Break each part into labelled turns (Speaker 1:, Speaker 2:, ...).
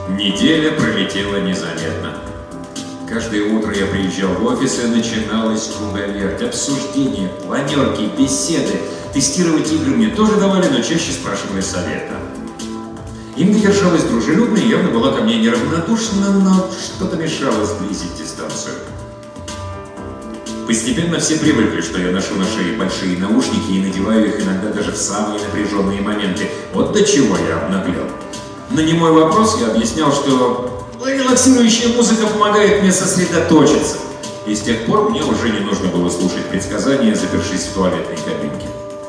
Speaker 1: Неделя пролетела незаметно. Каждое утро я приезжал в офис, и начиналась круговерть. Обсуждения, планерки, беседы. Тестировать игры мне тоже давали, но чаще спрашивали совета. Инга держалась дружелюбно и явно была ко мне неравнодушна, но что-то мешало сблизить дистанцию. Постепенно все привыкли, что я ношу на шее большие наушники и надеваю их иногда даже в самые напряженные моменты. Вот до чего я обнаглел. На немой вопрос я объяснял, что релаксирующая музыка помогает мне сосредоточиться. И с тех пор мне уже не нужно было слушать предсказания, запершись в туалетной кабинке.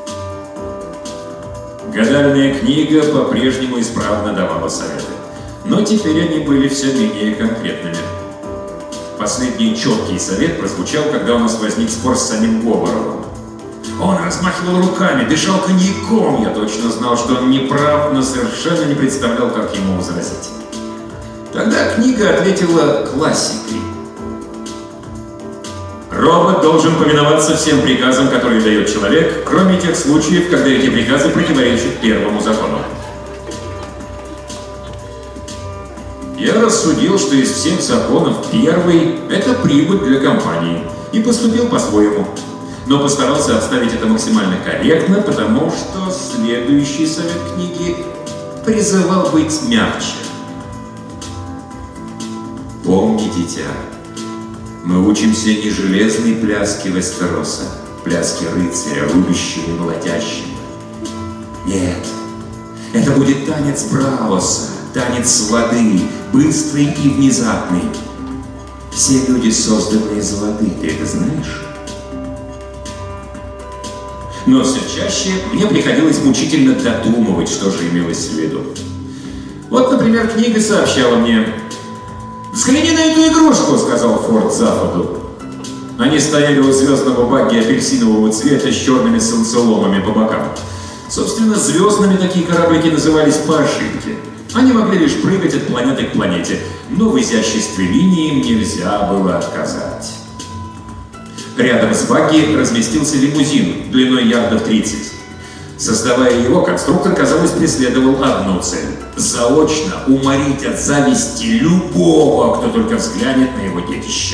Speaker 1: Гадальная книга по-прежнему исправно давала советы. Но теперь они были все менее конкретными. Последний четкий совет прозвучал, когда у нас возник спор с самим Говоровым. Он размахивал руками, дышал коньяком. Я точно знал, что он не прав, но совершенно не представлял, как ему возразить. Тогда книга ответила классикой. Робот должен повиноваться всем приказам, которые дает человек, кроме тех случаев, когда эти приказы противоречат первому закону. Я рассудил, что из всех законов первый – это прибыль для компании, и поступил по-своему. Но постарался обставить это максимально корректно, потому что следующий совет книги призывал быть мягче. Помни, дитя, мы учимся не железной пляске Вестероса, пляске рыцаря, рубящего и молотящего. Нет, это будет танец Браоса, танец воды, быстрый и внезапный. Все люди созданы из воды, ты это знаешь? Но все чаще мне приходилось мучительно додумывать, что же имелось в виду. Вот, например, книга сообщала мне: «Взгляни на эту игрушку», — сказал Форд Западу. Они стояли у звездного багги апельсинового цвета с черными солнцеломами по бокам. Собственно, звездными такие кораблики назывались по ошибке. Они могли лишь прыгать от планеты к планете, но в изяществе линии им нельзя было отказать. Рядом с багги разместился лимузин длиной ярдов 30. Создавая его, конструктор, казалось, преследовал одну цель – заочно уморить от зависти любого, кто только взглянет на его детище.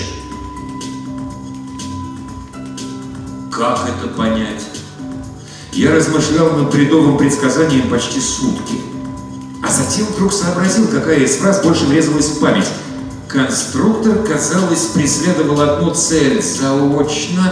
Speaker 1: Как это понять? Я размышлял над бредовым предсказанием почти сутки. А затем вдруг сообразил, какая из фраз больше врезалась в память. Конструктор, казалось, преследовал одну цель – заочно.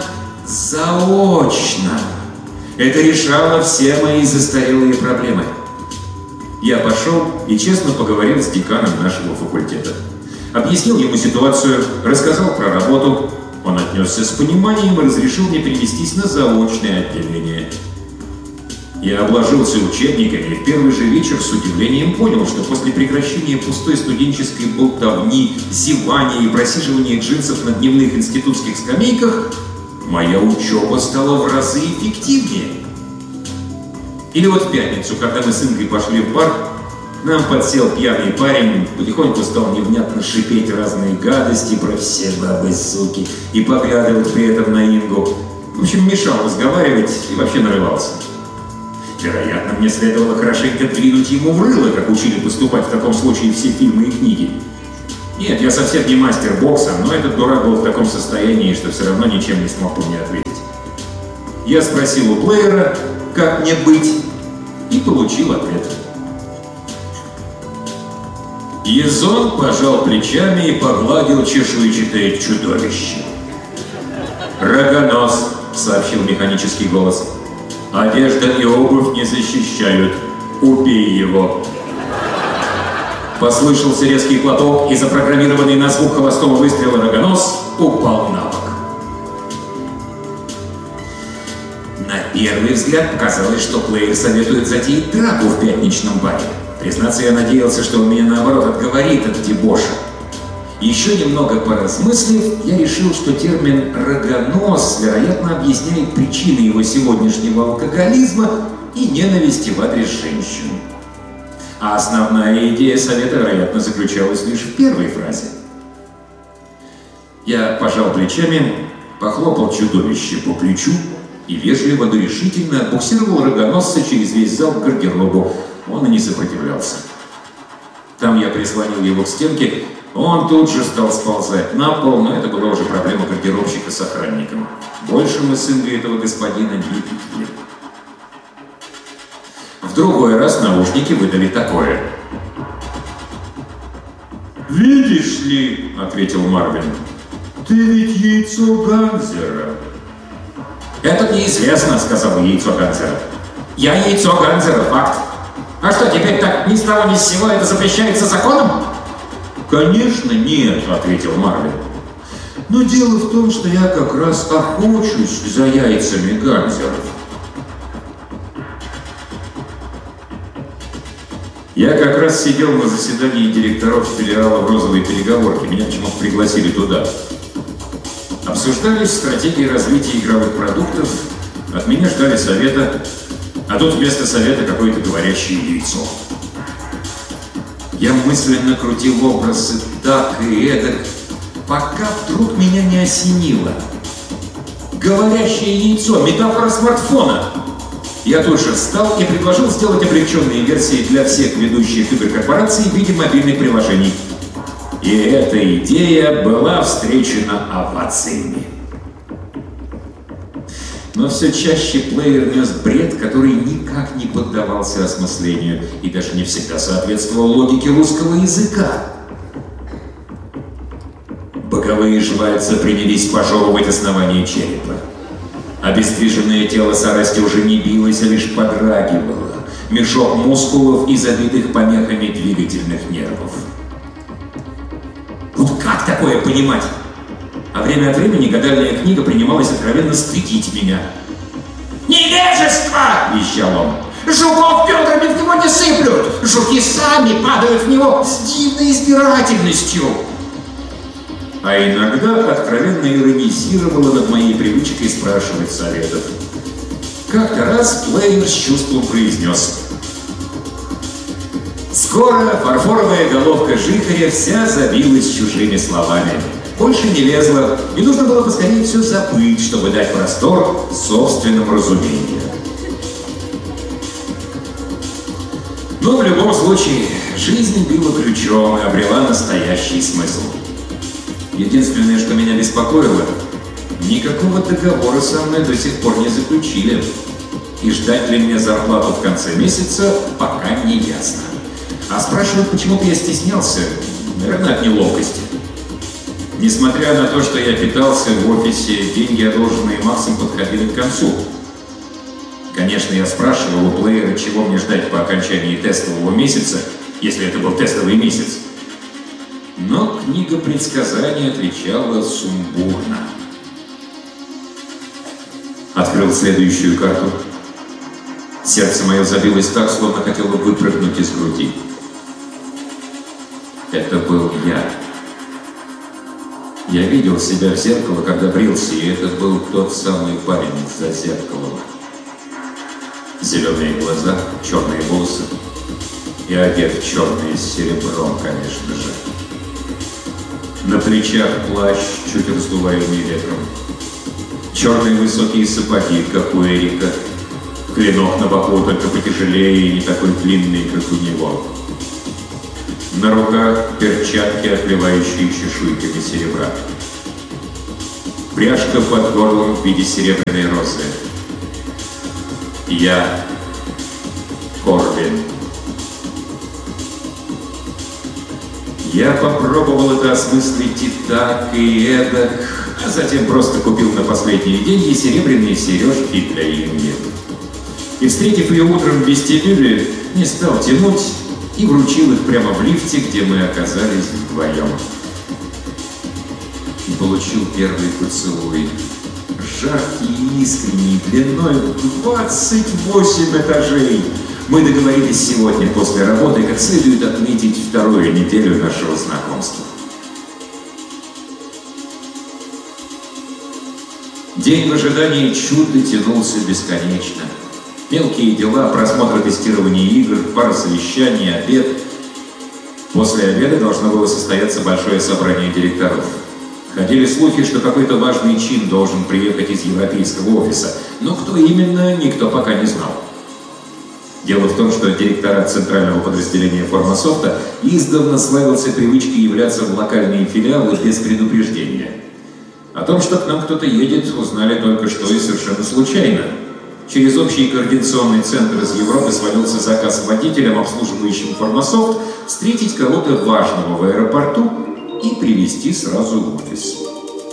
Speaker 1: Это решало все мои застарелые проблемы. Я пошел и честно поговорил с деканом нашего факультета. Объяснил ему ситуацию, рассказал про работу. Он отнесся с пониманием и разрешил мне перевестись на заочное отделение. Я обложился учебниками и в первый же вечер с удивлением понял, что после прекращения пустой студенческой болтовни, зевания и просиживания джинсов на дневных институтских скамейках моя учеба стала в разы эффективнее. Или вот в пятницу, когда мы с Ингой пошли в бар, к нам подсел пьяный парень, потихоньку стал невнятно шипеть разные гадости про все бабы, суки, и поглядывать при этом на Ингу. В общем, мешал разговаривать и вообще нарывался. Вероятно, мне следовало хорошенько двинуть ему в рыло, как учили поступать в таком случае все фильмы и книги. Нет, я совсем не мастер бокса, но этот дурак был в таком состоянии, что все равно ничем не смог мне ответить. Я спросил у плеера, как мне быть, и получил ответ. Езон пожал плечами и погладил чешуйчатое чудовище. «Рогонос», — сообщил механический голос. «Одежда и обувь не защищают. Убей его». Послышался резкий хлопок, и запрограммированный на звук холостого выстрела рогонос упал на бок. На первый взгляд показалось, что плеер советует затеять драку в пятничном баре. Признаться, я надеялся, что он меня наоборот отговорит от дебоша. Еще немного поразмыслив, я решил, что термин «рогонос» вероятно объясняет причины его сегодняшнего алкоголизма и ненависти в адрес женщин. А основная идея совета, вероятно, заключалась лишь в первой фразе. Я пожал плечами, похлопал чудовище по плечу и вежливо, но решительно отбуксировал рогоносца через весь зал к гардеробу. Он и не сопротивлялся. Там я прислонил его к стенке, он тут же стал сползать на пол, но это была уже проблема гардеробщика с охранником. Больше мы с Ингой этого господина не видели. В другой раз наушники выдали такое. «Видишь ли, — ответил Марвин, — ты ведь яйцо Ганзера». «Это неизвестно, — сказал яйцо Ганзера. Я яйцо Ганзера, факт. А что, теперь так ни с того ни с сего это запрещается законом?» «Конечно нет, — ответил Марвин. Но дело в том, что я как раз охочусь за яйцами Ганзеров». Я как раз сидел на заседании директоров филиала в «Розовой переговорке». Меня почему-то пригласили туда. Обсуждались стратегии развития игровых продуктов. От меня ждали совета. А тут вместо совета какое-то говорящее яйцо. Я мысленно крутил образы так и эдак, пока вдруг меня не осенило. Говорящее яйцо, метафора смартфона. Я тут же встал и предложил сделать облегченные версии для всех ведущих игр корпораций в виде мобильных приложений. И эта идея была встречена овациями. Но все чаще плеер нес бред, который никак не поддавался осмыслению и даже не всегда соответствовал логике русского языка. Боковые жвальцы принялись пожевывать основание черепа. Обездвиженное тело Сарасти уже не билось, а лишь подрагивало. Мешок мускулов и забитых помехами двигательных нервов. Вот как такое понимать? А время от времени гадальная книга принималась откровенно стыдить меня. «Невежество!» – вещал он. «Жуков ведрами в него не сыплют! Жуки сами падают в него с дивной избирательностью!» А иногда откровенно иронизировала над моей привычкой спрашивать советов. Как-то раз плеер с чувством произнес: «Скоро фарфоровая головка жихаря вся забилась чужими словами. Больше не лезла, и нужно было поскорее все забыть, чтобы дать простор собственному разумению». Но в любом случае, жизнь била ключом и обрела настоящий смысл. Единственное, что меня беспокоило, никакого договора со мной до сих пор не заключили. И ждать ли мне зарплату в конце месяца, пока не ясно. А спрашивать почему-то я стеснялся, наверное, от неловкости. Несмотря на то, что я питался в офисе, деньги, одолженные Максом, подходили к концу. Конечно, я спрашивал у плеера, чего мне ждать по окончании тестового месяца, если это был тестовый месяц. Но книга предсказаний отвечала сумбурно. Открыл следующую карту. Сердце мое забилось так, словно хотело выпрыгнуть из груди. Это был я. Я видел себя в зеркало, когда брился, и это был тот самый парень за зеркалом. Зеленые глаза, черные волосы и одет в черное с серебром, конечно же. На плечах плащ, чуть раздуваемый ветром. Черные высокие сапоги, как у Эрика. Клинок на боку только потяжелее и не такой длинный, как у него. На руках перчатки, отливающие чешуйками серебра. Пряжка под горлом в виде серебряной розы. Я Корвин. Я попробовал это осмыслить и так, и эдак, а затем просто купил на последние деньги серебряные сережки для Инги. И, встретив ее утром в вестибюле, не стал тянуть и вручил их прямо в лифте, где мы оказались вдвоем. И получил первый поцелуй. Жаркий и искренний, длиной в 28 этажей. Мы договорились сегодня после работы как следует отметить вторую неделю нашего знакомства. День в ожидании чуда тянулся бесконечно. Мелкие дела, просмотр тестирования игр, пара совещаний, обед. После обеда должно было состояться большое собрание директоров. Ходили слухи, что какой-то важный чин должен приехать из европейского офиса, но кто именно, никто пока не знал. Дело в том, что директорат центрального подразделения Формасофта издавна славился привычкой являться в локальные филиалы без предупреждения. О том, что к нам кто-то едет, узнали только что и совершенно случайно. Через общий координационный центр из Европы свалился заказ водителям, обслуживающим Формасофт, встретить кого-то важного в аэропорту и привезти сразу в офис.